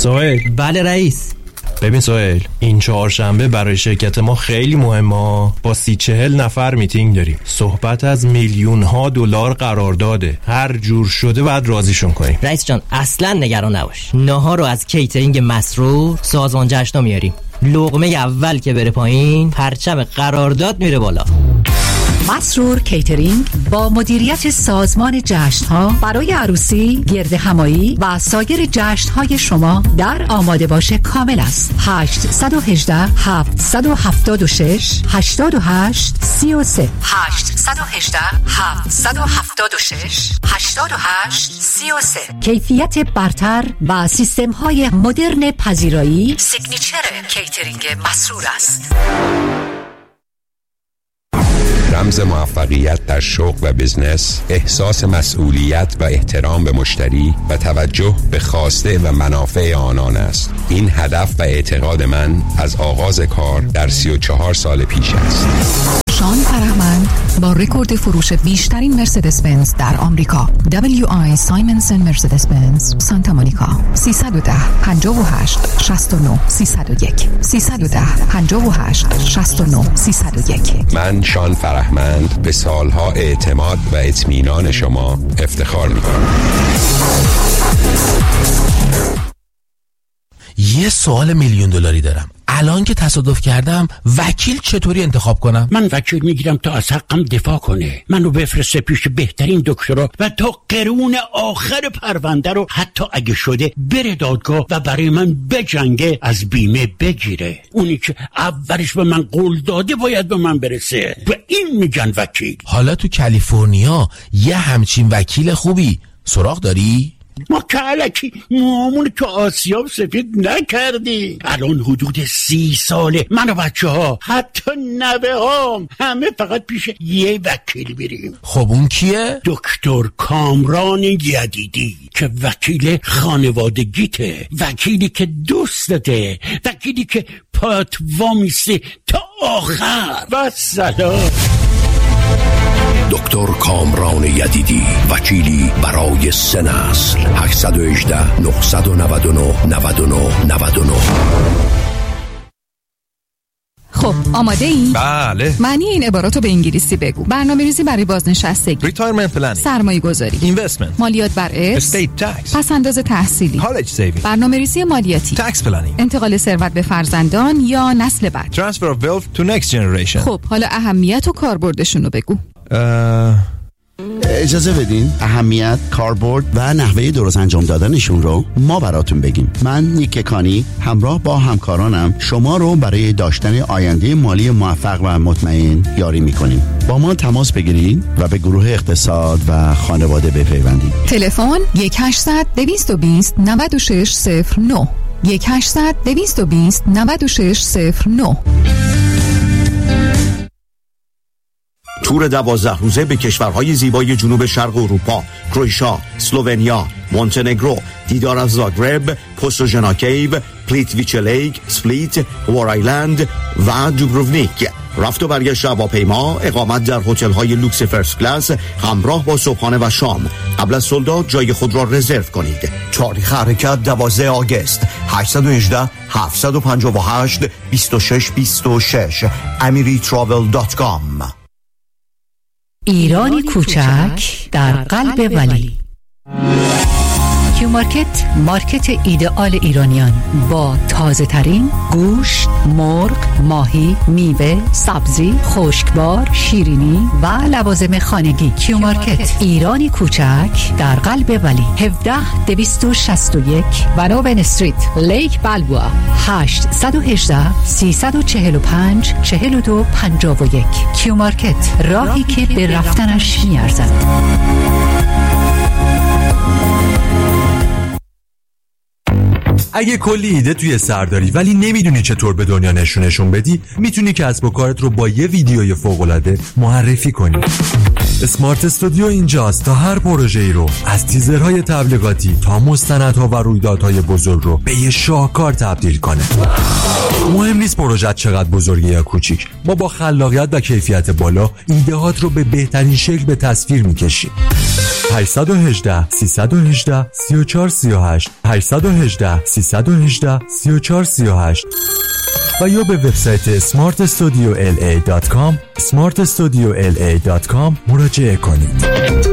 سهیل. بله رئیس. ببین سهیل، این چهارشنبه برای شرکت ما خیلی مهمه. با 30-40 نفر میتینگ داریم. صحبت از میلیون‌ها دلار قرارداده. هر جور شده باید راضیشون کنیم. رئیس جان اصلا نگران نباش. ناهار رو از کیترینگ مسرور سازمان جشن‌ها میاریم. لقمه اول که بره پایین پرچم قرارداد میره بالا. مسرور کیترینگ با مدیریت سازمان جشن‌ها برای عروسی، گرد همایی و سایر جشن‌های شما در آماده باش کامل است. 818 776 88 33 818 776 88 33. کیفیت برتر و سیستم‌های مدرن پذیرایی سیگنیچر کیترینگ مسرور است. رمز موفقیت در شغل و بزنس، احساس مسئولیت و احترام به مشتری و توجه به خواسته و منافع آنان است. این هدف و اعتقاد من از آغاز کار در 34 سال پیش است. شان فرهمند با رکورد فروش بیشترین مرسدس بنز در آمریکا، WI سایمنسن مرسدس بنز سانتا مونیکا، 310 58 69 301 310 58 69 301. من شان فرهمند به سالها اعتماد و اطمینان شما افتخار می‌کنم. یه سوال میلیون دلاری دارم. الان که تصادف کردم وکیل چطوری انتخاب کنم؟ من وکیل میگیرم تا از حقم دفاع کنه. منو بفرسته پیش بهترین دکترا و تا قرون آخر پرونده رو حتی اگه شده بره دادگاه و برای من بجنگه، از بیمه بگیره. اونی که اولش به من قول داده باید به من برسه. و این میگن وکیل. حالا تو کالیفرنیا یه همچین وکیل خوبی سراغ داری؟ ما که علکی موامون تو آسیاب سفید نکردی. الان حدود 30 ساله من و بچه ها حتی نوه هام همه فقط پیش یه وکیل میریم. خب اون کیه؟ دکتر کامران یدیدی که وکیل خانوادگیته، وکیلی که دوستته، وکیلی که پات وامیسته تا آخر. و سلام. دکتر کامران یدیدی، وکیلی برای 3 نسل. 818 999 99 99. خب آماده ای؟ بله. معنی این عباراتو به انگلیسی بگو. برنامه‌ریزی برای بازنشستگی، Retirement planning، سرمایه‌گذاری، Investment، مالیات بر ارث، Estate tax، پس‌انداز تحصیلی، College saving، برنامه‌ریزی مالیاتی، Tax planning، انتقال ثروت به فرزندان یا نسل بعد، Transfer of wealth to next generation. خب حالا اهمیت و کاربردشون رو بگو. اجازه بدین اهمیت، کاربرد و نحوه درست انجام دادنشون رو ما براتون بگیم. من نیک کانی همراه با همکارانم شما رو برای داشتن آینده مالی موفق و مطمئن یاری میکنیم. با ما تماس بگیرید و به گروه اقتصاد و خانواده بپیوندید. تلفن 1-800-220-9609 1-800-220-9609. تور 12 روزه به کشورهای زیبای جنوب شرق اروپا، کرواتیا، اسلوونیا، مونتنگرو، دیدار از زاگرب، پوستوژنا کیو، پلیتویچ لیک، سپلیت، وارایلند و دوبروونیک. رفت و برگشت هواپیما، اقامت در هتل‌های لوکس فرست کلاس همراه با صبحانه و شام. قبل از سولداد جای خود را رزرو کنید. تاریخ حرکت 12 آگوست. 818 758 2626 amiritravel.com. ایرانی کوچک در قلب ولی. کیو مارکت، مارکت ایدئال ایرانیان با تازه ترین گوشت، مرغ، ماهی، میوه، سبزی، خشکبار، شیرینی و لوازم خانگی. کیو مارکت ایرانی کوچک در قلب ولی. 17261 بناوین استریت، لیک بلبوآ. 818 345 4251. کیو مارکت، راهی که به رفتنش میارزد. اگه کلی ایده توی سر داری ولی نمیدونی چطور به دنیا نشونشون بدی، میتونی کسب و کارت رو با یه ویدیوی فوق‌العاده معرفی کنی. اسمارت استودیو اینجاست تا هر پروژه‌ای رو از تیزرهای تبلیغاتی تا مستندها و رویدادهای بزرگ رو به یه شاهکار تبدیل کنه. مهم نیست پروژه چقدر بزرگه یا کوچیک، ما با خلاقیت و کیفیت بالا ایده‌هات رو به بهترین شکل به تصویر می‌کشیم. 818 318 3438 818 318 3438 و یا به وبسایت smartstudiola.com smartstudiola.com مراجعه کنید.